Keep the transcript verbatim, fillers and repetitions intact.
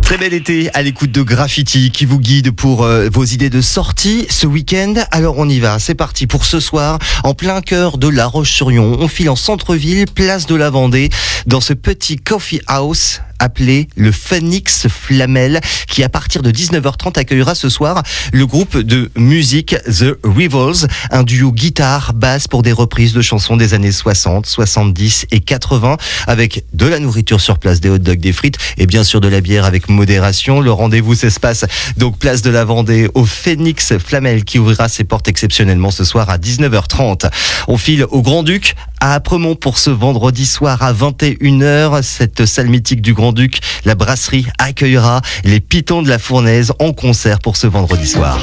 Très bel été à l'écoute de Graffiti qui vous guide pour euh, vos idées de sortie ce week-end. Alors on y va, c'est parti pour ce soir en plein cœur de La Roche-sur-Yon. On file en centre-ville, place de la Vendée, dans ce petit coffee house appelé le Phoenix Flamel, qui à partir de dix-neuf heures trente accueillera ce soir le groupe de musique The Rivals, un duo guitare-basse pour des reprises de chansons des années soixante, soixante-dix et quatre-vingts, avec de la nourriture sur place, des hot dogs, des frites et bien sûr de la bière avec modération. Le rendez-vous s'espace donc place de la Vendée au Phoenix Flamel, qui ouvrira ses portes exceptionnellement ce soir à dix-neuf heures trente. On file au Grand-Duc à Apremont pour ce vendredi soir à vingt et une heures. Cette salle mythique du Grand-Duc, la brasserie accueillera les Pitons de la Fournaise en concert pour ce vendredi soir.